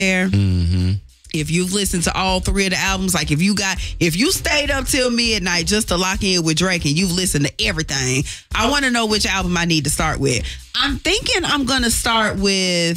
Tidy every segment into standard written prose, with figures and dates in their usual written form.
there. Mm-hmm. If you've listened to all three of the albums, like if you stayed up till midnight just to lock in with Drake and you've listened to everything, I want to know which album I need to start with. I'm thinking I'm going to start with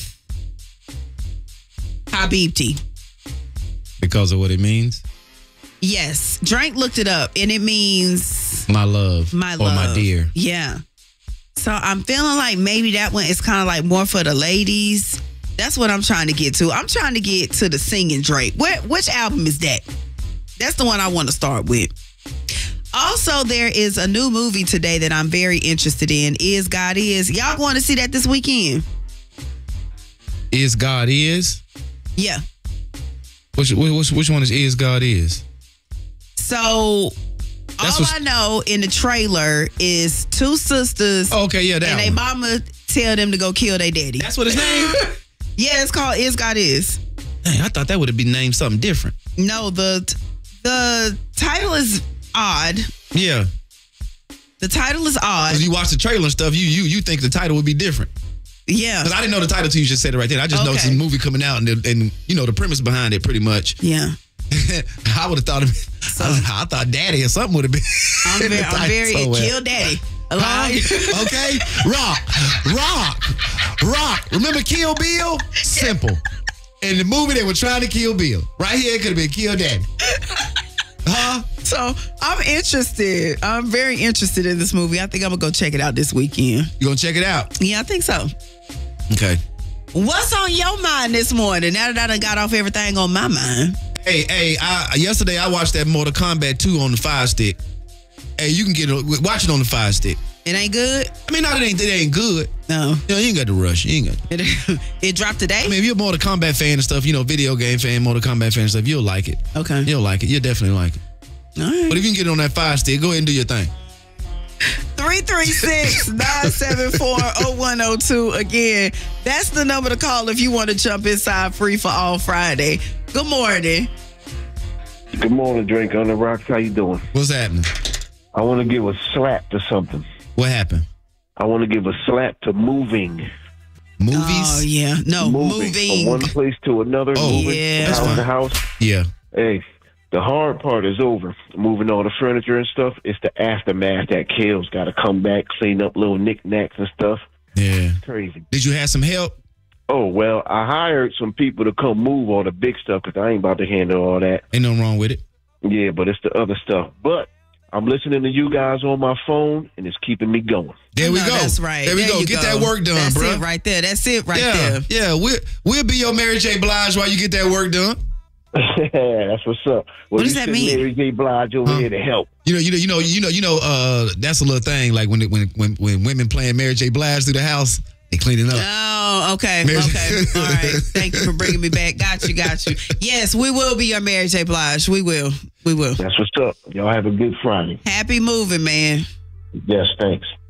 Habibti. Because of what it means? Yes. Drake looked it up and it means my love. My love. Or my dear. Yeah. So I'm feeling like maybe that one is kind of like more for the ladies. That's what I'm trying to get to. I'm trying to get to the singing Drake. Which album is that? That's the one I want to start with. Also, there is a new movie today that I'm very interested in. Is God Is. Y'all going to see that this weekend? Is God Is? Yeah. Which one is God Is? So, I know in the trailer is two sisters. Oh, okay, yeah, that and one. they mama tell them to go kill their daddy. That's what his name? Yeah, it's called Is God Is. Dang, I thought that would have been named something different. No, the title is odd. Yeah. The title is odd. Because you watch the trailer and stuff, you think the title would be different. Yeah. Because I didn't know the title till you just said it right there. I just know it's a movie coming out and you know the premise behind it pretty much. Yeah. I would have thought of it. I thought Daddy or something would have been. I'm very kill Daddy. Okay. Rock. Remember Kill Bill? Simple. In the movie, they were trying to kill Bill. Right here, it could have been Kill Daddy. Huh? So I'm interested. I'm very interested in this movie. I think I'm going to go check it out this weekend. You going to check it out? Yeah, I think so. Okay. What's on your mind this morning? Now that I done got off everything on my mind. Hey, yesterday I watched that Mortal Kombat 2 on the Fire Stick. Hey, you can watch it on the Fire Stick. It ain't good? I mean, not it ain't good. No. You ain't got to rush. You ain't got It dropped today? I mean, if you're a Mortal Kombat fan and stuff, video game fan, Mortal Kombat fan and stuff, you'll like it. Okay. You'll like it. You'll definitely like it. All right. But if you can get it on that Fire Stick, go ahead and do your thing. 336-974-0102. Again, that's the number to call if you want to jump inside Free for All Friday. Good morning. Good morning, Drake on the Rocks. How you doing? What's happening? I want to give a slap to something. What happened? I want to give a slap to moving. Movies? Oh, yeah. No, moving. From one place to another. Oh, moving yeah. from house to house. Yeah. Hey, the hard part is over. Moving all the furniture and stuff. It's the aftermath that kills. Got to come back, clean up little knickknacks and stuff. Yeah. It's crazy. Did you have some help? Oh, well, I hired some people to come move all the big stuff because I ain't about to handle all that. Ain't nothing wrong with it. Yeah, but it's the other stuff. But I'm listening to you guys on my phone, and it's keeping me going. There we go. That's right. There we go. Get that work done, that's bro. That's it right there. That's it right there. Yeah, we'll be your Mary J. Blige while you get that work done. That's what's up. Well, what does that mean? Mary J. Blige over here to help. You know. That's a little thing. Like when women playing Mary J. Blige through the house, they cleaning up. Oh, okay. Okay. All right. Thank you for bringing me back. Got you. Yes, we will be your Mary J. Blige. We will. That's what's up. Y'all have a good Friday. Happy moving, man. Yes, thanks.